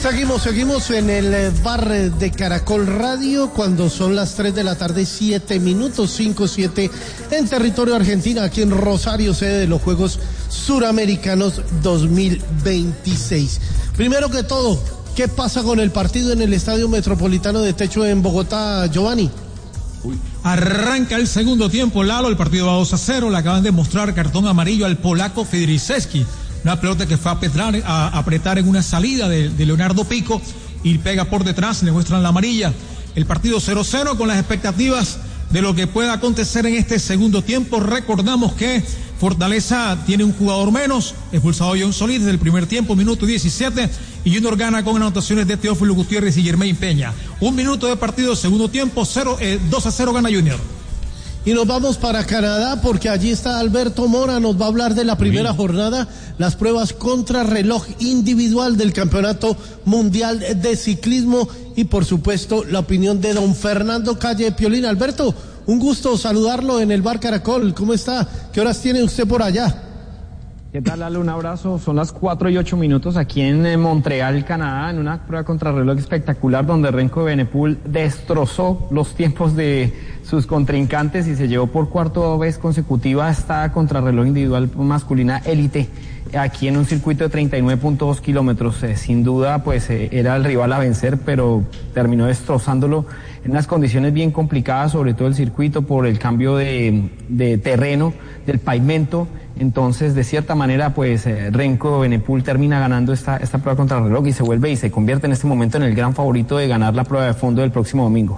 Seguimos en el bar de Caracol Radio cuando son las 3 de la tarde, 7 minutos, 5-7 en territorio argentino, aquí en Rosario, sede de los Juegos Suramericanos 2026. Primero que todo, ¿qué pasa con el partido en el Estadio Metropolitano de Techo en Bogotá, Giovanni? Arranca el segundo tiempo, Lalo, el partido va 2-0, le acaban de mostrar cartón amarillo al polaco Fedriszewski. Una pelota que fue a apretar en una salida de Leonardo Pico y pega por detrás, le muestran la amarilla. El partido 0-0 con las expectativas de lo que pueda acontecer en este segundo tiempo. Recordamos que Fortaleza tiene un jugador menos, expulsado John Solís desde el primer tiempo, minuto 17, y Junior gana con anotaciones de Teófilo Gutiérrez y Germain Peña. Un minuto de partido, segundo tiempo, 2-0 gana Junior. Y nos vamos para Canadá porque allí está Alberto Mora, nos va a hablar de la primera jornada, las pruebas contrarreloj individual del Campeonato Mundial de Ciclismo y por supuesto la opinión de don Fernando Calle Piolín. Alberto, un gusto saludarlo en el bar Caracol, ¿cómo está? ¿Qué horas tiene usted por allá? ¿Qué tal, Lalo? Un abrazo. Son las 4:08 aquí en Montreal, Canadá, en una prueba contrarreloj espectacular donde Renko Evenepoel destrozó los tiempos de sus contrincantes y se llevó por cuarta vez consecutiva esta contrarreloj individual masculina élite aquí en un circuito de 39.2 kilómetros. Sin duda, pues era el rival a vencer, pero terminó destrozándolo en unas condiciones bien complicadas, sobre todo el circuito por el cambio de terreno, del pavimento. Entonces, de cierta manera, pues Renko Evenepoel termina ganando esta prueba contrarreloj y se convierte en este momento en el gran favorito de ganar la prueba de fondo del próximo domingo.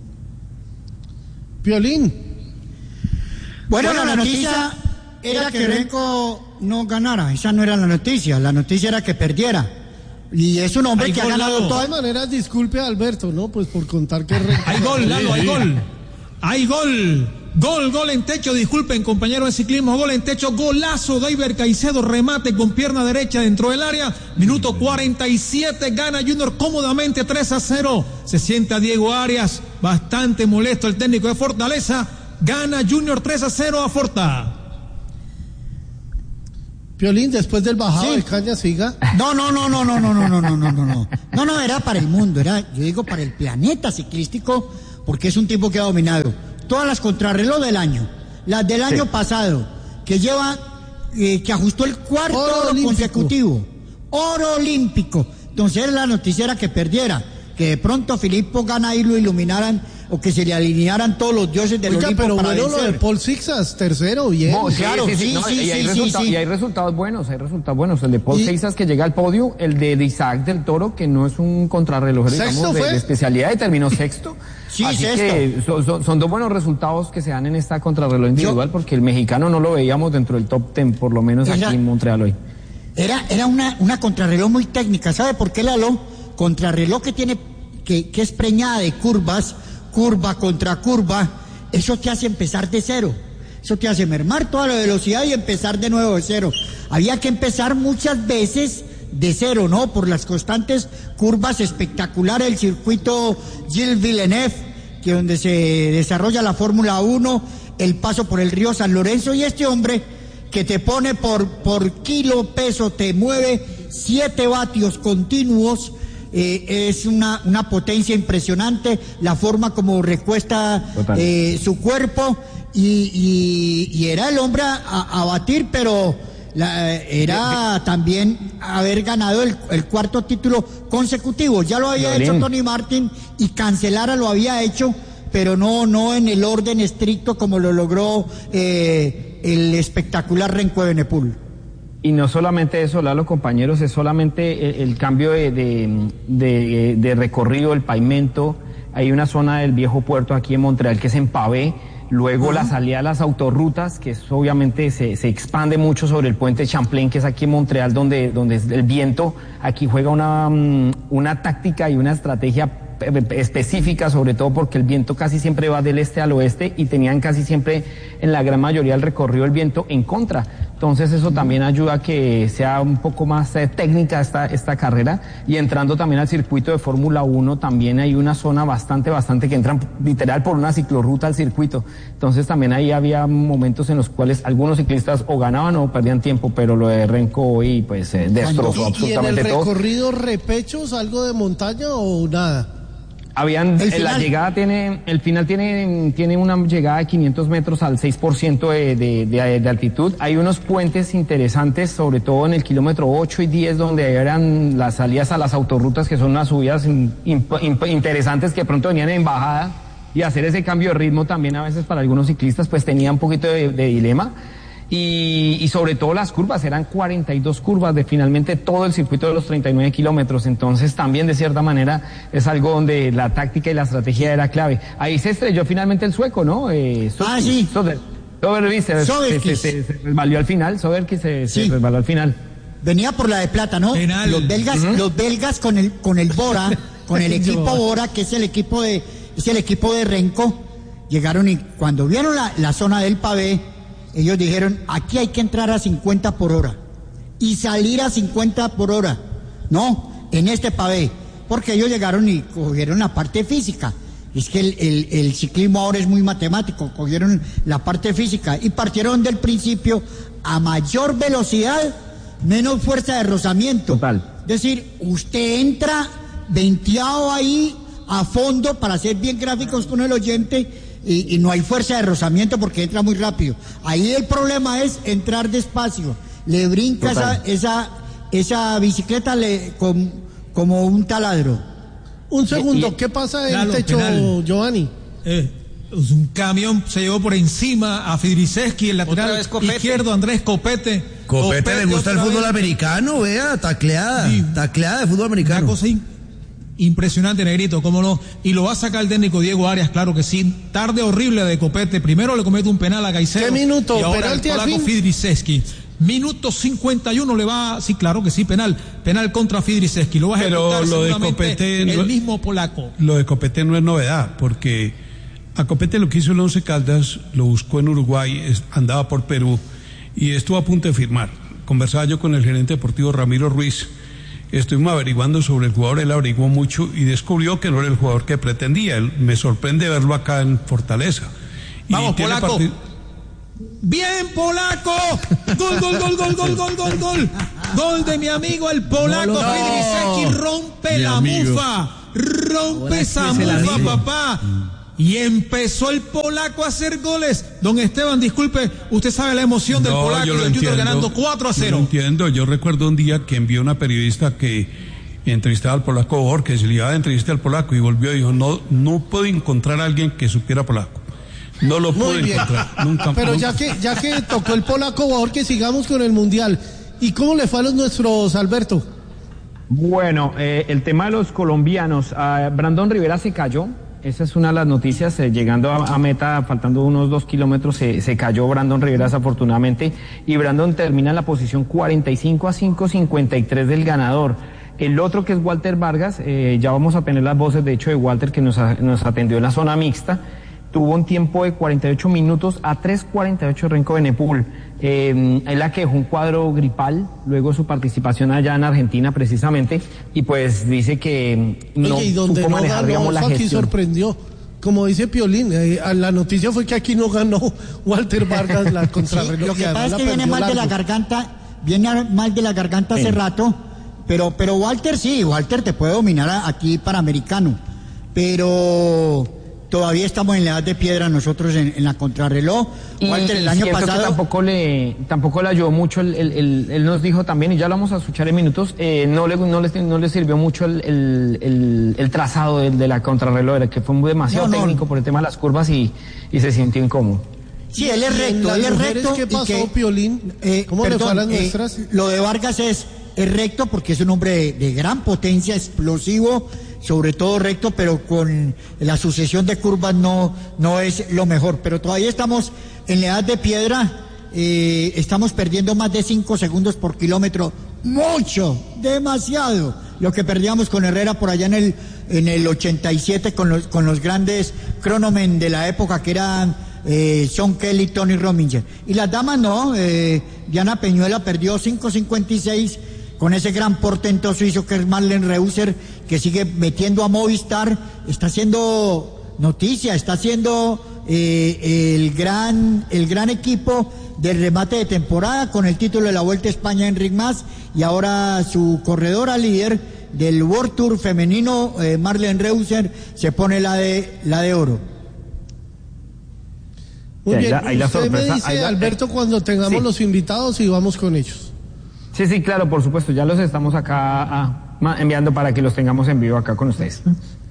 Piolín. Bueno, la noticia era que Renko no ganara, esa no era la noticia era que perdiera. Y es un hombre que ha ganado. De todas maneras, disculpe a Alberto, ¿no? Pues por contar que hay gol, Lalo, hay gol. Gol en Techo, disculpen compañeros de ciclismo, gol en Techo, golazo de Iber Caicedo, remate con pierna derecha dentro del área, minuto 47, gana Junior cómodamente 3-0, se sienta Diego Arias, bastante molesto el técnico de Fortaleza, gana Junior 3-0 a Forta. Piolín, después del bajado de caña, siga. No, era para el mundo, yo digo para el planeta ciclístico, porque es un tipo que ha dominado todas las contrarreloj del año, las del año pasado, que lleva, que ajustó el cuarto consecutivo, oro olímpico. Entonces la noticia era que perdiera, que de pronto Filippo Ganna y lo iluminaran, o que se le alinearan todos los dioses del Olimpo pero para bueno, vencer. Lo de Paul Sixas, tercero, bien. Claro, sí. Y hay resultados buenos, el de Paul Sixas que llega al podio, el de Isaac del Toro, que no es un contrarreloj, digamos, de especialidad, y terminó sexto. Sí, así sexto. Que son dos buenos resultados que se dan en esta contrarreloj individual, porque el mexicano no lo veíamos dentro del top 10, por lo menos aquí en Montreal hoy. Era una contrarreloj muy técnica, ¿sabe por qué, Lalo? Contrarreloj que tiene, que es preñada de curvas, curva contra curva, eso te hace empezar de cero, eso te hace mermar toda la velocidad y empezar de nuevo de cero. Había que empezar muchas veces de cero, ¿no? Por las constantes curvas espectaculares, el circuito Gilles Villeneuve, que donde se desarrolla la Fórmula 1, el paso por el río San Lorenzo, y este hombre que te pone por kilo peso, te mueve 7 vatios continuos. Es una potencia impresionante, la forma como recuesta su cuerpo, y era el hombre a batir, pero era también haber ganado el cuarto título consecutivo. Ya lo había hecho Tony Martin y Cancellara lo había hecho, pero no en el orden estricto como lo logró el espectacular Renko Evenepoel. Y no solamente eso, Lalo, compañeros, es solamente el cambio de recorrido, el pavimento. Hay una zona del viejo puerto aquí en Montreal que es en pavé. Luego la salida a las autorrutas, que eso obviamente se expande mucho sobre el puente Champlain, que es aquí en Montreal, donde el viento aquí juega una táctica y una estrategia específica, sobre todo porque el viento casi siempre va del este al oeste y tenían casi siempre en la gran mayoría del recorrido el viento en contra. Entonces eso también ayuda a que sea un poco más técnica esta carrera. Y entrando también al circuito de Fórmula 1, también hay una zona bastante que entran literal por una ciclorruta al circuito. Entonces también ahí había momentos en los cuales algunos ciclistas o ganaban o perdían tiempo, pero lo de Renko hoy pues destrozó absolutamente todo. ¿Y en el recorrido repechos, algo de montaña o nada? El final tiene una llegada de 500 metros al 6% de altitud. Hay unos puentes interesantes, sobre todo en el kilómetro 8 y 10, donde eran las salidas a las autorrutas, que son unas subidas interesantes que de pronto venían en bajada, y hacer ese cambio de ritmo también a veces para algunos ciclistas pues tenía un poquito de dilema. Y sobre todo las curvas, eran 42 curvas de finalmente todo el circuito de los 39 kilómetros, entonces también de cierta manera es algo donde la táctica y la estrategia era clave. Ahí se estrelló finalmente el sueco, ¿no? Sí. Soderquist se resbaló al final, se resbaló al final. Venía por la de plata, ¿no? Penal. Los belgas con el Bora, con el equipo Bora, que es el equipo de Renko, llegaron y cuando vieron la zona del pavé, ellos dijeron, aquí hay que entrar a 50 por hora y salir a 50 por hora, ¿no? En este pavé, porque ellos llegaron y cogieron la parte física. Es que el ciclismo ahora es muy matemático, cogieron la parte física y partieron del principio a mayor velocidad, menos fuerza de rozamiento. Total. Es decir, usted entra venteado ahí a fondo, para ser bien gráficos con el oyente, y no hay fuerza de rozamiento porque entra muy rápido. Ahí el problema es entrar despacio. Le brinca esa bicicleta como un taladro. Un segundo, ¿qué pasa en el techo, penal. Giovanni? Un camión se llevó por encima a Fidriseski, el lateral izquierdo, Andrés Copete. Copete le gusta el fútbol americano, vea, tacleada de fútbol americano. Una cosa impresionante, Negrito, cómo no. Y lo va a sacar el técnico Diego Arias, claro que sí. Tarde horrible de Copete. Primero le comete un penal a Caicedo. ¿Qué minuto? Y ahora el polaco Fidriseski. Minuto 51 le va, sí, claro que sí, penal contra Fidriseski. Lo va a ejecutar lo de Copete, el mismo polaco. Lo de Copete no es novedad, porque a Copete lo que hizo el Once Caldas, lo buscó en Uruguay, andaba por Perú y estuvo a punto de firmar. Conversaba yo con el gerente deportivo Ramiro Ruiz. Estuvimos averiguando sobre el jugador, él averiguó mucho y descubrió que no era el jugador que pretendía. Me sorprende verlo acá en Fortaleza. Vamos, polaco. Bien, polaco. Gol. Gol de mi amigo el polaco Fidriseski. Rompe la mufa. Rompe esa mufa, papá. Y empezó el polaco a hacer goles. Don Esteban, disculpe, usted sabe la emoción del polaco y el Junior ganando 4-0. Yo lo entiendo. Yo recuerdo un día que envió una periodista que entrevistaba al polaco Borges, le iba a entrevistar al polaco y volvió y dijo, no puedo encontrar a alguien que supiera polaco. No lo puedo encontrar. Nunca. Pero ya que tocó el polaco Borges, sigamos con el Mundial. ¿Y cómo le fue a los nuestros, Alberto? Bueno, el tema de los colombianos, Brandon Rivera se cayó. Esa es una de las noticias, llegando a meta, faltando unos 2 kilómetros, se cayó Brandon Rivera desafortunadamente, y Brandon termina en la posición 45 a 5.53 del ganador. El otro, que es Walter Vargas, ya vamos a tener las voces de hecho de Walter, que nos atendió en la zona mixta, tuvo un tiempo de 48 minutos a 3.48 Renko Benepul. Él la que dejó un cuadro gripal luego de su participación allá en Argentina precisamente, y pues dice que no supo manejar, digamos, la gestión. Aquí sorprendió, como dice Piolín, la noticia fue que aquí no ganó Walter Vargas la contrarreloj. Sí, lo que pasa es que viene mal de la garganta hace rato, pero Walter te puede dominar aquí Panamericano, pero todavía estamos en la edad de piedra nosotros en la contrarreloj. Walter, el año pasado tampoco le ayudó mucho, él nos dijo también, y ya lo vamos a escuchar en minutos, no le sirvió mucho el trazado de la contrarreloj, que fue demasiado técnico por el tema de las curvas y se sintió incómodo. Sí, él es recto. ¿Qué pasó, Piolín? ¿Cómo le fue a las nuestras? Lo de Vargas es recto porque es un hombre de gran potencia, explosivo, sobre todo recto, pero con la sucesión de curvas no es lo mejor. Pero todavía estamos en la edad de piedra, estamos perdiendo más de 5 segundos por kilómetro. Mucho, demasiado. Lo que perdíamos con Herrera por allá en el 87 con los grandes cronomen de la época, que eran Sean Kelly, Tony Rominger. Y las damas no, Diana Peñuela perdió 5.56 con ese gran portento suizo que es Marlen Reusser, que sigue metiendo a Movistar, está haciendo noticia, está haciendo el gran equipo del remate de temporada con el título de la Vuelta a España, Enric Mas, y ahora su corredora líder del World Tour femenino, Marlen Reusser, se pone la de oro. Muy bien, ahí la usted sorpresa, me dice, Alberto, cuando tengamos los invitados y vamos con ellos. Sí, claro, por supuesto, ya los estamos acá enviando para que los tengamos en vivo acá con ustedes.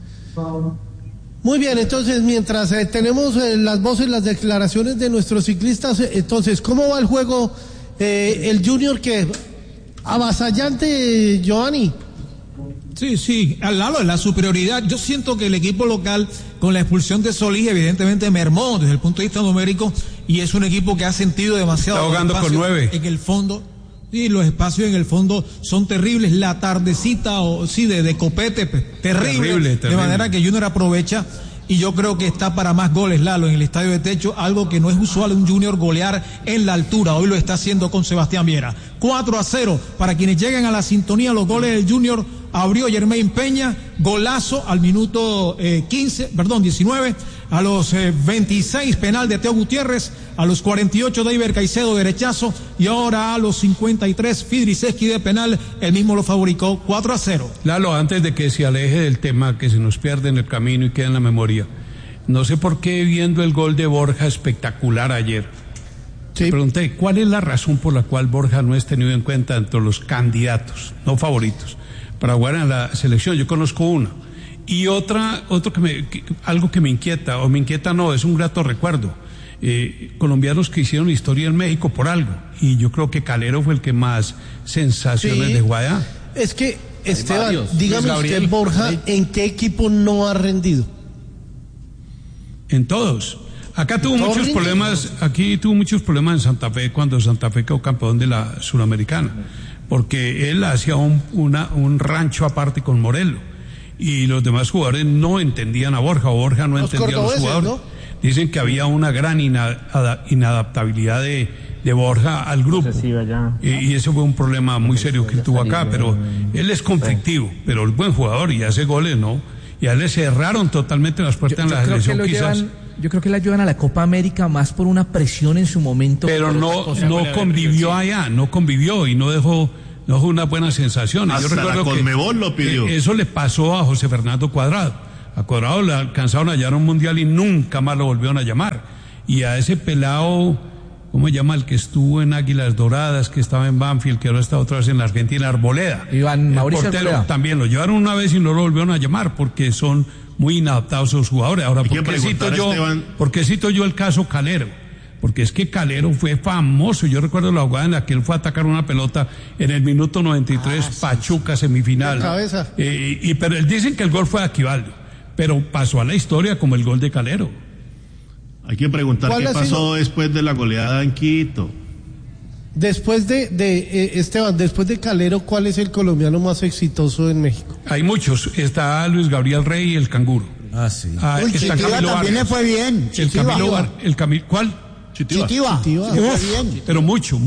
Muy bien, entonces, mientras tenemos las voces, las declaraciones de nuestros ciclistas, entonces, ¿cómo va el juego? El Junior, que avasallante, Giovanni. Sí, al lado de la superioridad. Yo siento que el equipo local, con la expulsión de Solís, evidentemente mermó desde el punto de vista numérico, y es un equipo que ha sentido demasiado. Está jugando con 9. En el fondo. Sí, los espacios en el fondo son terribles. La tardecita, de copete, terrible. De manera que Junior aprovecha, y yo creo que está para más goles, Lalo, en el estadio de techo, algo que no es usual un Junior golear en la altura. Hoy lo está haciendo con Sebastián Viera. 4-0 para quienes llegan a la sintonía. Los goles del Junior abrió Germain Peña, golazo al minuto 19, a los 26 penal de Teo Gutiérrez, a los 48 Deiber Caicedo derechazo, y ahora a los 53 Fidriseski de penal, el mismo lo fabricó. 4-0. Lalo, antes de que se aleje del tema que se nos pierde en el camino y queda en la memoria, no sé por qué, viendo el gol de Borja espectacular ayer, me pregunté, ¿cuál es la razón por la cual Borja no es tenido en cuenta entre los candidatos, no favoritos, para jugar en la selección? Yo conozco una. Y algo que me inquieta, es un grato recuerdo. Colombianos que hicieron historia en México por algo. Y yo creo que Calero fue el que más sensaciones dejó allá. Es que, Esteban, dígame usted, Borja, ¿en qué equipo no ha rendido? En todos. Acá tuvo muchos problemas, en Santa Fe, cuando Santa Fe quedó campeón de la Suramericana, porque él hacía un rancho aparte con Morelo, y los demás jugadores no entendían a Borja, o Borja no entendía a los jugadores, ¿no? Dicen que había una gran inadaptabilidad de Borja al grupo, y ese fue un problema muy serio que él tuvo acá, pero él es conflictivo, pero es buen jugador y hace goles, ¿no? Y a él le cerraron totalmente las puertas en la selección, quizás. Yo creo que le ayudan a la Copa América más por una presión en su momento. Pero no convivió allá, no convivió y no dejó unas buenas sensaciones. Hasta yo recuerdo la Conmebol lo pidió. Eso le pasó a José Fernando Cuadrado. A Cuadrado le alcanzaron a hallar un mundial y nunca más lo volvieron a llamar. Y a ese pelado, ¿cómo se llama? El que estuvo en Águilas Doradas, que estaba en Banfield, que ahora está otra vez en la Argentina, Arboleda. Iván Mauricio Arboleda. También lo llevaron una vez y no lo volvieron a llamar porque son muy inadaptados a sus jugadores. Ahora, ¿por qué cito yo el caso Calero? Porque es que Calero fue famoso. Yo recuerdo la jugada en la que él fue a atacar una pelota en el minuto 93, Pachuca, semifinal. Pero él dicen que el gol fue de Aquivaldo, pero pasó a la historia como el gol de Calero. Hay que preguntar qué pasó después de la goleada en Quito. Después Esteban, después de Calero, ¿cuál es el colombiano más exitoso en México? Hay muchos. Está Luis Gabriel Rey y el Canguro. Sí. Está Camilo también le fue bien. ¿Cuál? Chitiba. Pero mucho.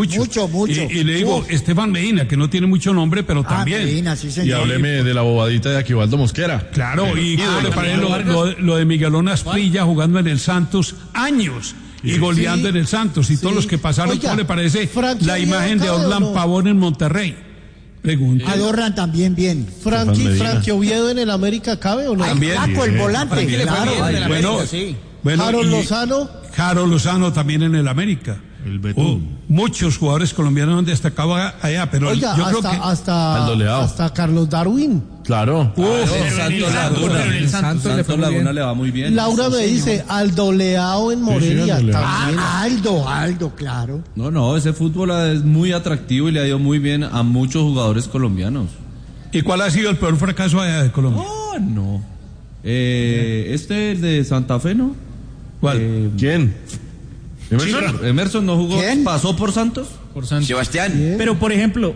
Y le digo, Esteban Medina, que no tiene mucho nombre, pero también. Medina, sí, señor. Y hábleme de la bobadita de Aquivaldo Mosquera. Claro, y le parece lo de Miguelón Asprilla jugando en el Santos años. Y goleando en el Santos y todos los que pasaron. ¿Cómo le parece la imagen de Orlán Pavón en Monterrey? Pregunta. Adornan también bien. Frankie Oviedo en el América, ¿cabe o no? También. El volante. Bueno, Jaro Lozano también en el América. El Betún. Muchos jugadores colombianos han destacado allá, pero oiga, yo creo que hasta Carlos Darwin. Claro. Santos Laguna le va muy bien. Laura me dice, Aldo Leao en Morelia. Aldo, claro. No, ese fútbol es muy atractivo y le ha ido muy bien a muchos jugadores colombianos. ¿Y cuál ha sido el peor fracaso allá de Colombia? No. El de Santa Fe, ¿no? ¿Cuál? ¿Quién? Emerson no jugó. ¿Quién? ¿Pasó por Santos? Sebastián. Pero por ejemplo,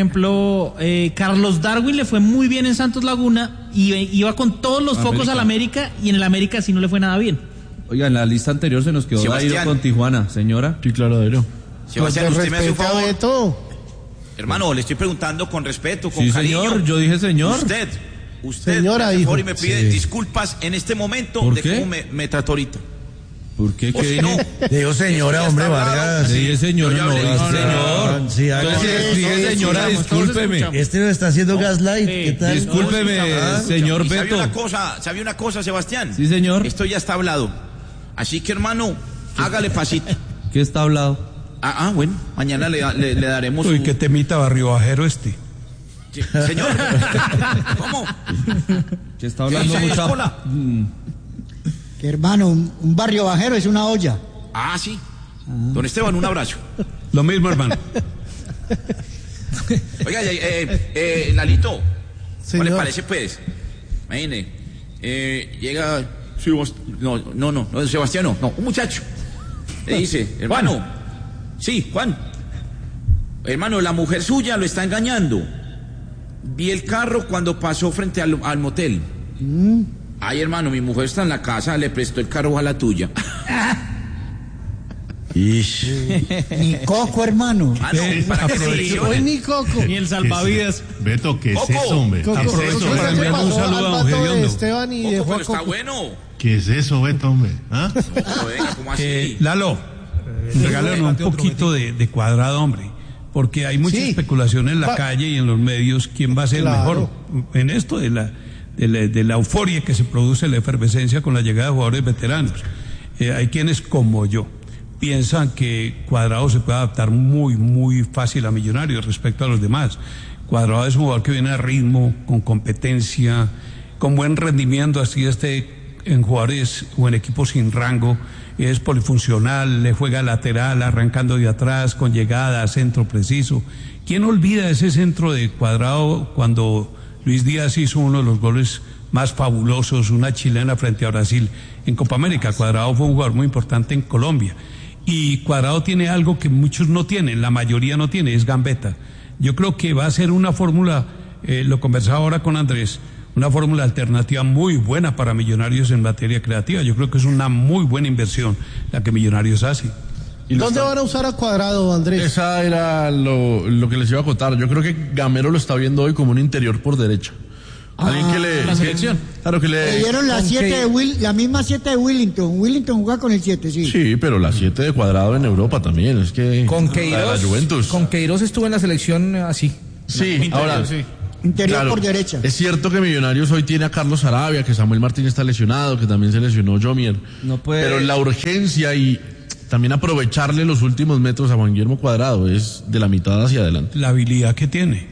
Carlos Darwin le fue muy bien en Santos Laguna y iba con todos los focos al América, y en el América sí no le fue nada bien. Oiga, en la lista anterior se nos quedó Dairo con Tijuana, señora. Sí, claro, Dairo. Sebastián, usted me hace un favor. Beto. Hermano, le estoy preguntando con respeto, con sí, cariño. Señor, yo dije señor. Usted señora, me hace favor y hijo. me pide disculpas en este momento de cómo me trató ahorita. ¿Por qué? ¿Qué no? Dijo señora, hombre, Vargas. Le dije señora, Yo ya no, hablé. señor. Sí, Entonces, dije señora, discúlpeme. Este lo está haciendo gaslight. ¿Qué tal? Discúlpeme, señor Beto. ¿Sabe una cosa, Sebastián? Sí, señor. Esto ya está hablado. Así que, hermano, hágale pasito. ¿Qué está hablado? Bueno, mañana le daremos. Uy, qué temita barrio bajero este. Sí, señor. ¿Cómo? Que está hablando mucha. Que hermano, un barrio bajero es una olla. Sí. Don Esteban, un abrazo. Lo mismo, hermano. Oiga, Lalito, Señor. ¿cuál le parece, pues? Imagine, llega. No, Sebastián, no, un muchacho. Le dice, hermano, sí, Juan. Hermano, la mujer suya lo está engañando. Vi el carro cuando pasó frente al motel. Ay, hermano, mi mujer está en la casa, le prestó el carro a la tuya. Ni coco, hermano. ¿Para qué sí? Hoy ni coco. Ni el salvavidas. Beto, ¿qué es Coco. eso, hombre? Coco. ¿Qué es eso? ¿Qué para enviarle un saludo a don de Gediondo. Esteban y de Pero Juan está Coco. bueno. ¿Qué es eso, Beto, hombre? ¿Ah? Pero venga, ¿cómo así? Lalo, regálanos un poquito de Cuadrado, hombre. Porque hay mucha especulación en la calle y en los medios. ¿Quién va a ser el mejor? En esto de la euforia que se produce, la efervescencia con la llegada de jugadores veteranos. Hay quienes, como yo, piensan que Cuadrado se puede adaptar muy, muy fácil a Millonarios respecto a los demás. Cuadrado es un jugador que viene a ritmo, con competencia, con buen rendimiento, así en jugadores o en equipos sin rango. Es polifuncional, le juega lateral, arrancando de atrás, con llegada, centro preciso. ¿Quién olvida ese centro de Cuadrado cuando Luis Díaz hizo uno de los goles más fabulosos, una chilena frente a Brasil en Copa América? Cuadrado fue un jugador muy importante en Colombia. Y Cuadrado tiene algo que muchos no tienen, la mayoría no tiene, es gambeta. Yo creo que va a ser una fórmula, lo conversaba ahora con Andrés, una fórmula alternativa muy buena para Millonarios en materia creativa. Yo creo que es una muy buena inversión la que Millonarios hace. ¿Dónde van a usar a Cuadrado, Andrés? Esa era lo que les iba a contar. Yo creo que Gamero lo está viendo hoy como un interior por derecha. Alguien que le... La selección. Claro que le dieron la 7 la misma 7 de Willington. Willington juega con el 7, sí. Sí, pero la 7 de Cuadrado en Europa también. Es que... Con la Juventus. Queiroz estuvo en la selección así. Sí, ahora... Sí. Interior por derecha. Es cierto que Millonarios hoy tiene a Carlos Arabia, que Samuel Martínez está lesionado, que también se lesionó Jomier. No puede. Pero la urgencia y también aprovecharle los últimos metros a Juan Guillermo Cuadrado es de la mitad hacia adelante. La habilidad que tiene.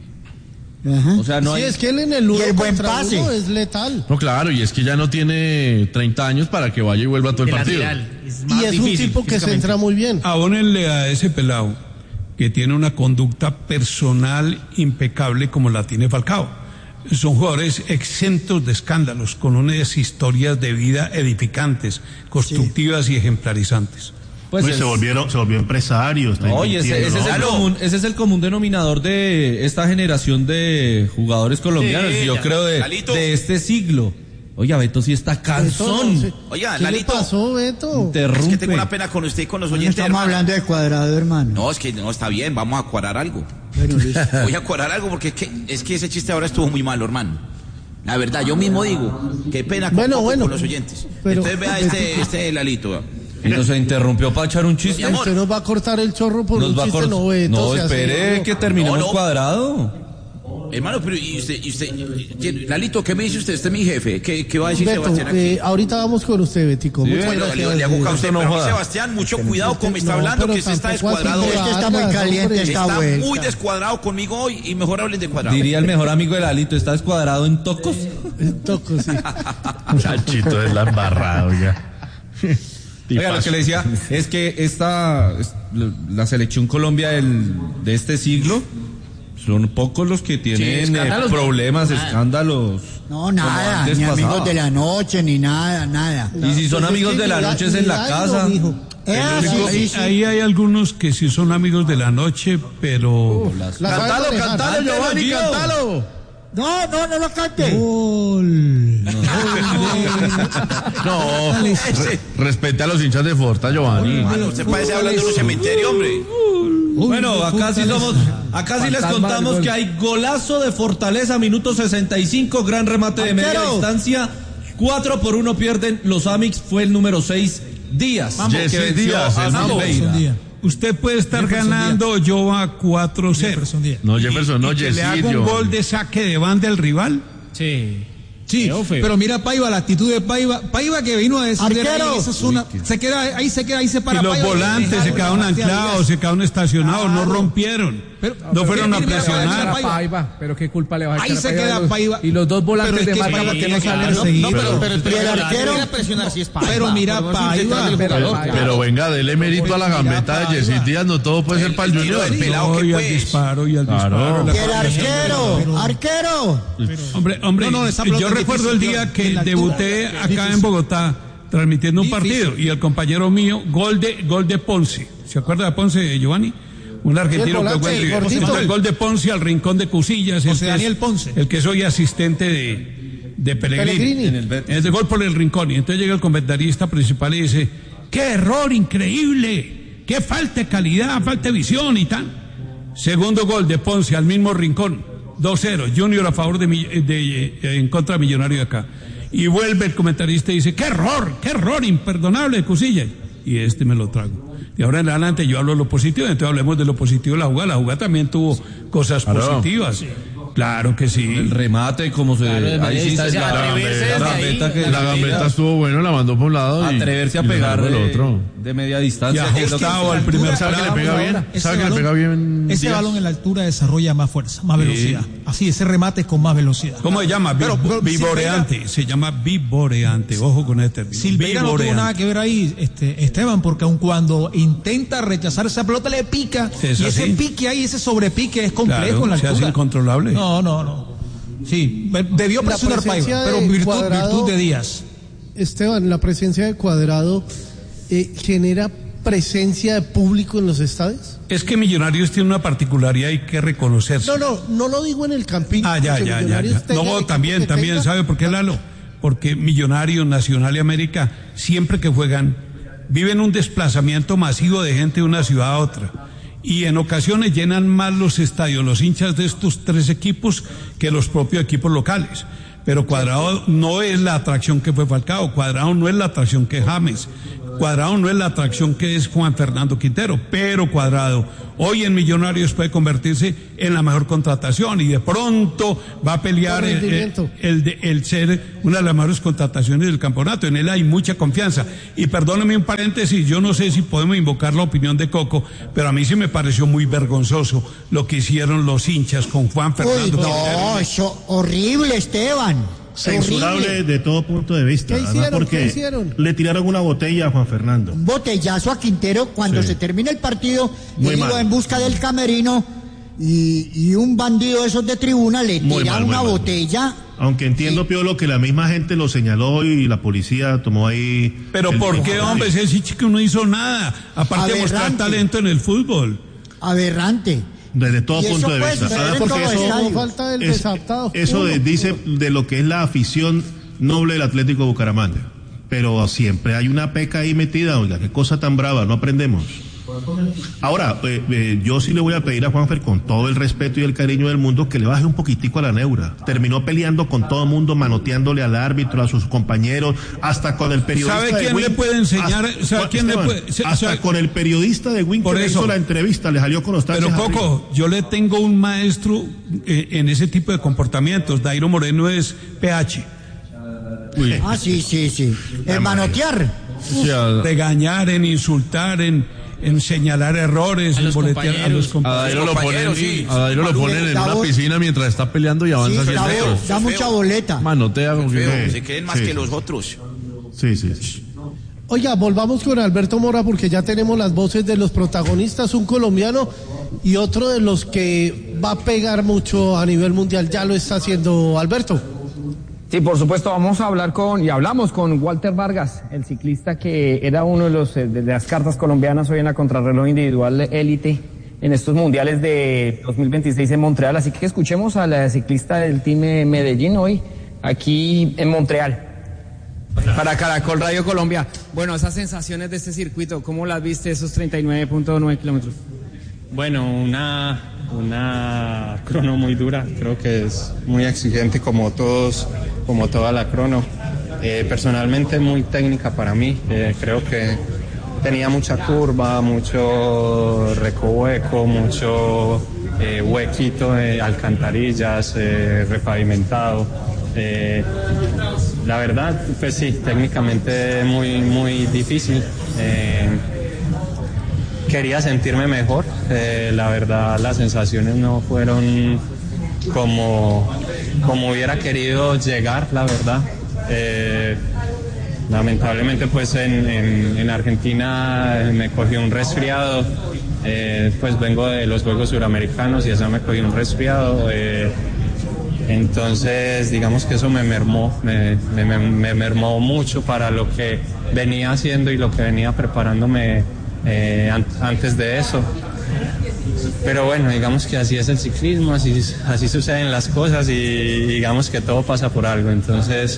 Ajá. O sea, no Sí, hay... es que él en el uno Y el buen contra pase. uno es letal. No, claro, y es que ya no tiene 30 años para que vaya y vuelva todo el De partido. lateral. Es más Y es un difícil tipo que se físicamente. entra muy bien. Abónenle a ese pelado que tiene una conducta personal impecable como la tiene Falcao. Son jugadores exentos de escándalos, con unas historias de vida edificantes, constructivas y ejemplarizantes. Pues se volvió empresario. Está Oye, ese es el común denominador de esta generación de jugadores colombianos, Sí, y yo creo Lalito. de este siglo. Oiga, Beto sí está cansón. Beto, Oiga, ¿qué Lalito. le pasó, Beto? Es que tengo una pena con usted y con los No oyentes, estamos hermano. hablando de Cuadrado, hermano. No, es que no está bien, vamos a cuadrar algo. Bueno, listo. Voy a cuadrar algo porque es que ese chiste ahora estuvo muy malo, hermano. La verdad, yo mismo digo, qué pena con los oyentes. pero- Entonces vea este Lalito. Vea. Y nos interrumpió para echar un chiste. Mi amor. Usted nos va a cortar el chorro por un chiste, no, Beto. No, o sea, espere sí, que terminemos No, no. Cuadrado. Hermano, pero y usted, Lalito, ¿qué me dice usted? Usted es mi jefe. ¿Qué va a decir Beto, Sebastián aquí? ahorita vamos con usted, Betico. Muchas Bueno, gracias. le hago caso a usted, no pero a mí, joda. Sebastián, mucho cuidado con me está No, hablando, pero que usted está tampoco así descuadrado de hoy. Este está muy Vargas, caliente, hombre. está Está vuelta. muy descuadrado conmigo hoy y mejor hablen de cuadrado. Diría el mejor amigo de Lalito, está descuadrado en tocos. Toco, sí. Chanchito es la embarrada, oiga. Oiga, lo que le decía es que la selección Colombia de este siglo son pocos los que tienen escándalos, problemas, escándalos. No, nada, antes ni amigos pasaba. de la noche, ni nada. Y si son Pues amigos es que de la ni noche es en la ni casa. daño, mijo. Sí, sí. Ahí hay algunos que sí son amigos de la noche, pero... La sabe manejar. Giovanni, cántalo. No lo cante. Gol. Respete a los hinchas de Forta, Giovanni. Mano, usted parece hablando de un cementerio, hombre. Bueno, acá sí les contamos que hay golazo de Fortaleza, minuto 65, gran remate de media distancia. 4-1 pierden los Amix, fue el número 6, Díaz. Jesse Díaz, Usted puede estar ganando, yo a 4-0. No, Jefferson, no, Jesse. ¿Le hago un gol de saque de banda del rival? Sí, pero mira Paiva, la actitud de Paiva que vino a decir esa zona, se queda ahí se para. Y los volantes se quedaron anclados, se quedaron estacionados, no rompieron. No fueron a presionar. Pero qué culpa le va a echar ahí se queda Paiva. Y los dos volantes de marca que no salen a seguir. Pero el arquero presionar si es Paiva. Pero mira Paiva. Pero venga, dele mérito a la gambeta de Jesse Díaz, no todo puede ser para el Junior. Y al disparo. Y el arquero. Hombre, yo recuerdo el día que debuté acá en Bogotá transmitiendo un partido y el compañero mío, gol de Ponce. ¿Se acuerda de Ponce, Giovanni? Un argentino que fue el gol de Ponce al rincón de Cusillas. José Daniel Ponce. El que soy asistente de Pellegrini. Es de gol por el rincón. Y entonces llega el comentarista principal y dice, ¡qué error increíble! ¡Qué falta de calidad, falta de visión y tal! Segundo gol de Ponce al mismo rincón. 2-0, Junior a favor en contra de Millonario de acá. Y vuelve el comentarista y dice, ¡qué error imperdonable de Cusillas! Y me lo trago. Y ahora en adelante yo hablo de lo positivo, entonces hablemos de lo positivo de la jugada. La jugada también tuvo cosas positivas. Sí. Claro que sí. El remate, como se... ahí sí la gambeta estuvo bueno, la mandó por un lado. Atreverse a pegar el otro. De media distancia. Y ajustado al primer. ¿Sabe que le pega bien? ¿Sabe que le pega bien? Ese balón en la altura desarrolla más fuerza, más velocidad. Así, ese remate con más velocidad. ¿Cómo se llama? Vivoreante. Se llama vivoreante. Ojo con este término. Silveira no tuvo nada que ver ahí, Esteban, porque aun cuando intenta rechazar esa pelota le pica. Y ese pique ahí, ese sobrepique es complejo en la altura. Se hace incontrolable. No. Sí, debió presionar Paiva, pero virtud de Díaz. Esteban, la presencia de Cuadrado genera presencia de público en los estadios. Es que Millonarios tiene una particularidad, hay que reconocerse. No lo digo en el Campín. Ya. No, también, ¿sabe por qué, Lalo? Porque Millonarios, Nacional y América, siempre que juegan, viven un desplazamiento masivo de gente de una ciudad a otra. Y en ocasiones llenan más los estadios, los hinchas de estos tres equipos, que los propios equipos locales. Pero Cuadrado no es la atracción que fue Falcao, Cuadrado no es la atracción que es James, Cuadrado no es la atracción que es Juan Fernando Quintero, pero Cuadrado hoy en Millonarios puede convertirse en la mejor contratación y de pronto va a pelear el ser una de las mejores contrataciones del campeonato. En él hay mucha confianza. Y perdóneme un paréntesis, yo no sé si podemos invocar la opinión de Coco, pero a mí sí me pareció muy vergonzoso lo que hicieron los hinchas con Juan Fernando Quintero. No, eso horrible, Esteban. Censurable horrible. De todo punto de vista. ¿Qué hicieron? Le tiraron una botella a Juan Fernando. Un botellazo a Quintero cuando se termina el partido. Él iba en busca del camerino y un bandido de esos de tribuna le tira una botella. Aunque entiendo, Piolo, que la misma gente lo señaló y la policía tomó ahí... Pero ¿por qué, hombre? Ese chico no hizo nada. Aparte de mostrar talento en el fútbol. Aberrante. Desde todo punto de vista. Porque eso falta del desatado. Eso dice de lo que es la afición noble del Atlético Bucaramanga. Pero siempre hay una peca ahí metida, oiga, qué cosa tan brava, no aprendemos. Ahora, yo sí le voy a pedir a Juanfer, con todo el respeto y el cariño del mundo, que le baje un poquitico a la neura. Terminó peleando con todo el mundo, manoteándole al árbitro, a sus compañeros, hasta con el periodista. ¿Sabe quién le puede enseñar? Hasta con el periodista de Win que le hizo la entrevista, le salió con los taches. Pero Coco, yo le tengo un maestro en ese tipo de comportamientos. Dairo Moreno es PH. Sí. En manotear. Regañar, en insultar, en señalar errores, en boletear a los compañeros. A Dairo lo ponen en una piscina mientras está peleando y avanza 100 metros. Da mucha boleta. Manotea. Se creen más que los otros. Sí. Oiga, volvamos con Alberto Mora porque ya tenemos las voces de los protagonistas, un colombiano y otro de los que va a pegar mucho a nivel mundial. Ya lo está haciendo Alberto. Sí, por supuesto, hablamos con Walter Vargas, el ciclista que era uno de las cartas colombianas hoy en la contrarreloj individual élite en estos mundiales de 2026 en Montreal. Así que escuchemos a la ciclista del Team Medellín hoy aquí en Montreal. Para Caracol Radio Colombia. Bueno, esas sensaciones de este circuito, ¿cómo las viste, esos 39.9 kilómetros? Bueno, una crono muy dura, creo que es muy exigente como toda la crono. Personalmente muy técnica para mí, creo que tenía mucha curva, mucho recoveco, mucho huequito de alcantarillas, repavimentado. La verdad, pues sí, técnicamente muy difícil. Quería sentirme mejor. La verdad, las sensaciones no fueron como hubiera querido llegar, la verdad. Lamentablemente, pues en Argentina me cogió un resfriado. Pues vengo de los Juegos Suramericanos y eso me cogió un resfriado. Entonces, digamos que eso me mermó mucho para lo que venía haciendo y lo que venía preparándome antes de eso. Pero bueno, digamos que así es el ciclismo, así suceden las cosas y digamos que todo pasa por algo. Entonces,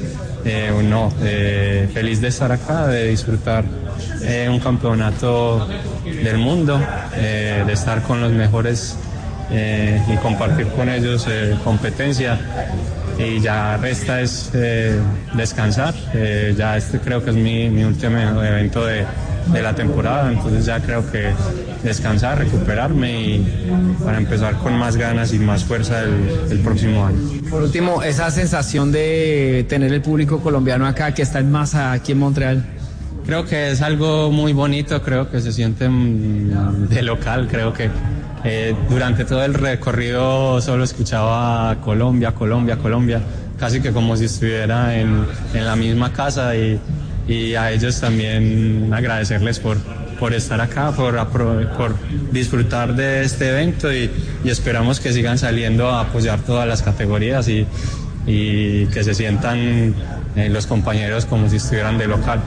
feliz de estar acá, de disfrutar un campeonato del mundo, de estar con los mejores y compartir con ellos competencia. Y ya resta es descansar. Ya creo que es mi último evento de la temporada, entonces ya creo que descansar, recuperarme y para empezar con más ganas y más fuerza el próximo año. Por último, esa sensación de tener el público colombiano acá, que está en masa aquí en Montreal. Creo que es algo muy bonito, creo que se siente de local, creo que durante todo el recorrido solo escuchaba Colombia, casi que como si estuviera en la misma casa y a ellos también agradecerles por estar acá, por disfrutar de este evento y esperamos que sigan saliendo a apoyar todas las categorías y que se sientan los compañeros como si estuvieran de local.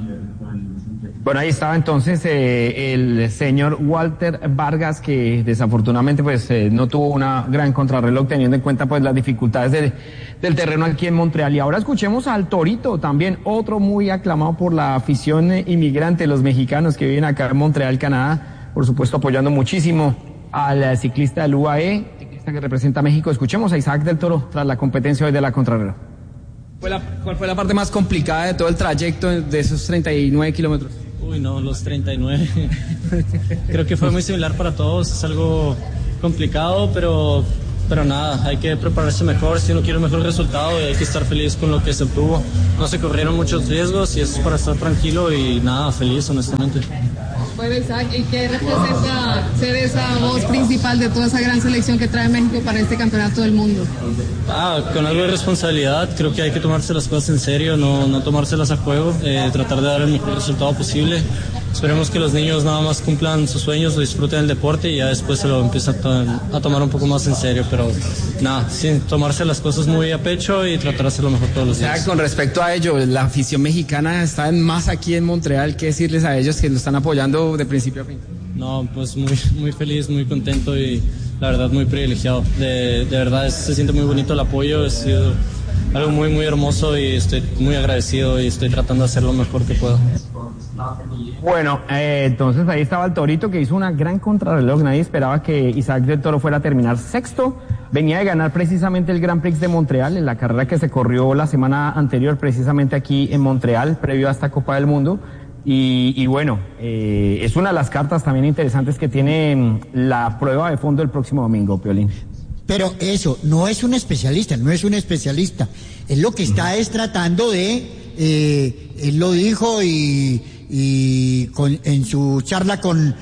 Bueno, ahí estaba entonces el señor Walter Vargas, que desafortunadamente pues no tuvo una gran contrarreloj, teniendo en cuenta pues las dificultades del terreno aquí en Montreal. Y ahora escuchemos al Torito, también otro muy aclamado por la afición inmigrante, los mexicanos que viven acá en Montreal, Canadá, por supuesto apoyando muchísimo al ciclista del UAE, ciclista que representa a México. Escuchemos a Isaac del Toro tras la competencia hoy de la contrarreloj. ¿Cuál fue la parte más complicada de todo el trayecto de esos 39 kilómetros? Uy, no, los 39. Creo que fue muy similar para todos. Es algo complicado, pero nada, hay que prepararse mejor si uno quiere un mejor resultado y hay que estar feliz con lo que se obtuvo. No se corrieron muchos riesgos y eso es para estar tranquilo y nada, feliz honestamente. Bueno, Isaac, ¿y qué representa ser esa voz principal de toda esa gran selección que trae México para este campeonato del mundo? Con algo de responsabilidad, creo que hay que tomarse las cosas en serio, no tomárselas a juego, tratar de dar el mejor resultado posible. Esperemos que los niños nada más cumplan sus sueños, disfruten el deporte y ya después se lo empiezan a tomar un poco más en serio, pero nada, sin tomarse las cosas muy a pecho y tratar de hacer lo mejor todos los días. Con respecto a ello, la afición mexicana está más aquí en Montreal, ¿qué decirles a ellos que lo están apoyando de principio a fin? No, pues muy feliz, muy contento y la verdad muy privilegiado. De verdad se siente muy bonito el apoyo, ha sido algo muy hermoso y estoy muy agradecido y estoy tratando de hacer lo mejor que puedo. Bueno, entonces ahí estaba el Torito, que hizo una gran contrarreloj. Nadie esperaba que Isaac del Toro fuera a terminar sexto. Venía de ganar precisamente el Grand Prix de Montreal, en la carrera que se corrió la semana anterior, precisamente aquí en Montreal, previo a esta Copa del Mundo. Y bueno, es una de las cartas también interesantes que tiene la prueba de fondo el próximo domingo, Piolín. Pero eso, no es un especialista. Él lo que está es tratando de, él lo dijo en su charla con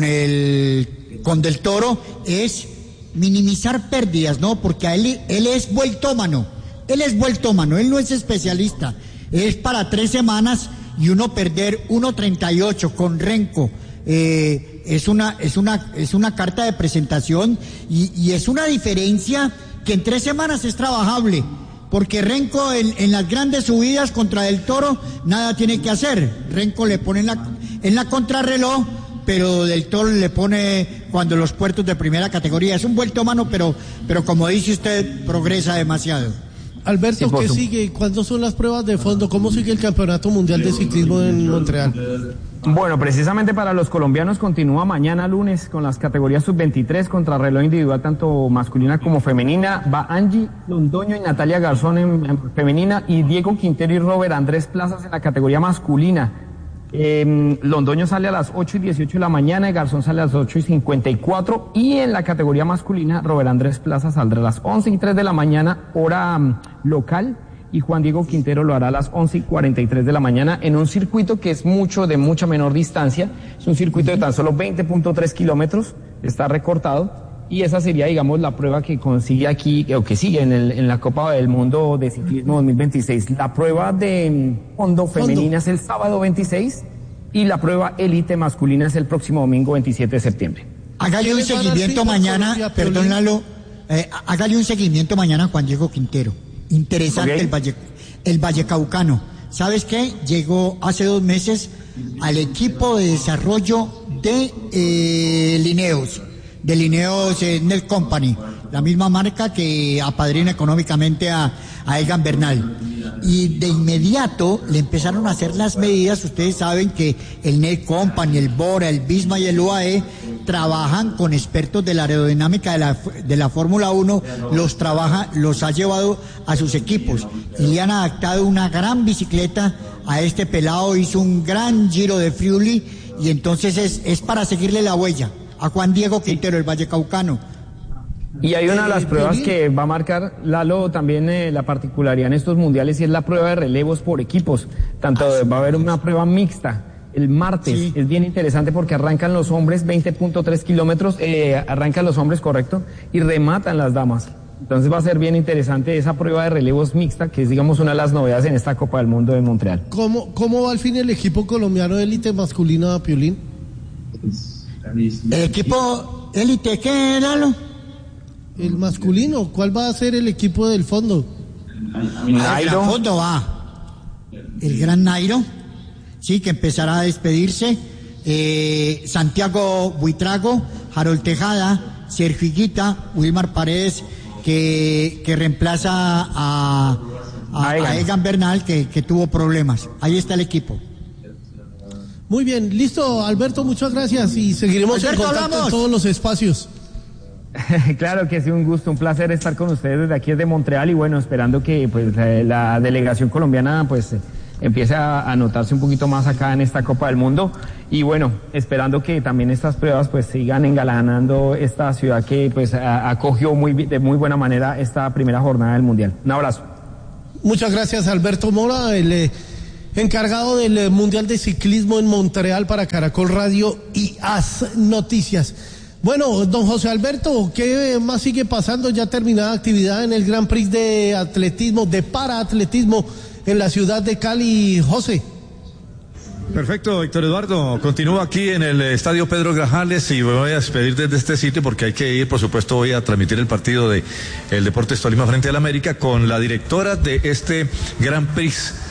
Del Toro, es minimizar pérdidas, ¿no? Porque él es vueltómano, él no es especialista. Es para 3 semanas y uno perder 1:38 con Renko. Es una carta de presentación y es una diferencia que en 3 semanas es trabajable, porque Renko en las grandes subidas contra Del Toro nada tiene que hacer. Renko le pone en la contrarreloj, pero Del Toro le pone cuando los puertos de primera categoría. Es un vuelto mano, pero como dice usted, progresa demasiado. Alberto, Sí, ¿qué sigue? ¿Cuándo son las pruebas de fondo? ¿Cómo sigue el Campeonato Mundial de Ciclismo en Montreal? Bueno, precisamente para los colombianos continúa mañana lunes con las categorías sub-23 contra reloj individual tanto masculina como femenina. Va Angie Londoño y Natalia Garzón en femenina y Diego Quintero y Robert Andrés Plazas en la categoría masculina. Londoño sale a las 8:18 de la mañana y Garzón sale a las 8:54 y en la categoría masculina Robert Andrés Plazas saldrá a las 11:03 de la mañana hora local y Juan Diego Quintero lo hará a las 11:43 de la mañana en un circuito que es de mucha menor distancia. Es un circuito de tan solo 20.3 kilómetros, está recortado y esa sería, digamos, la prueba que consigue aquí, o que sigue en la Copa del Mundo de Ciclismo 2026. La prueba de fondo femenina es el sábado 26 y la prueba élite masculina es el próximo domingo 27 de septiembre. Hágale un seguimiento mañana, perdón Lalo, hágale un seguimiento mañana a Juan Diego Quintero. Interesante, okay. El Vallecaucano. ¿Sabes qué? Llegó hace 2 meses al equipo de desarrollo de Lineos Nel Company, la misma marca que apadrina económicamente a Egan Bernal. Y de inmediato le empezaron a hacer las medidas. Ustedes saben que el Nel Company, el Bora, el Visma y el UAE trabajan con expertos de la aerodinámica de la Fórmula 1, los ha llevado a sus equipos y le han adaptado una gran bicicleta a este pelado. Hizo un gran Giro de Friuli y entonces es para seguirle la huella a Juan Diego Quintero, el Vallecaucano. Y hay una de las pruebas que va a marcar, Lalo, también la particularidad en estos mundiales y es la prueba de relevos por equipos. Va a haber una prueba mixta el martes. Sí. Es bien interesante porque arrancan los hombres 20.3 kilómetros, arrancan los hombres, correcto, y rematan las damas. Entonces va a ser bien interesante esa prueba de relevos mixta, que es, digamos, una de las novedades en esta Copa del Mundo de Montreal. ¿Cómo va al fin el equipo colombiano élite masculino, Piolín? El equipo élite, ¿qué, Lalo? El masculino, ¿cuál va a ser el equipo del fondo? El fondo va el Gran Nairo, sí, que empezará a despedirse. Santiago Buitrago, Harold Tejada, Sergio Higuita, Wilmar Paredes, que reemplaza a Egan Bernal, que tuvo problemas. Ahí está el equipo. Muy bien, listo, Alberto, muchas gracias y seguiremos en contacto en todos los espacios. Claro que sí, un gusto, un placer estar con ustedes desde aquí desde Montreal y bueno, esperando que pues la delegación colombiana pues empiece a notarse un poquito más acá en esta Copa del Mundo y bueno, esperando que también estas pruebas pues sigan engalanando esta ciudad que pues acogió de muy buena manera esta primera jornada del Mundial. Un abrazo. Muchas gracias, Alberto Mora, el encargado del Mundial de Ciclismo en Montreal para Caracol Radio y AS Noticias. Bueno, don José Alberto, ¿qué más sigue pasando? Ya terminada actividad en el Gran Prix de atletismo, de paraatletismo en la ciudad de Cali, José. Perfecto, Víctor Eduardo. Continúo aquí en el Estadio Pedro Grajales y me voy a despedir desde este sitio porque hay que ir, por supuesto, voy a transmitir el partido de el Deportes Tolima frente al América con la directora de este Gran Prix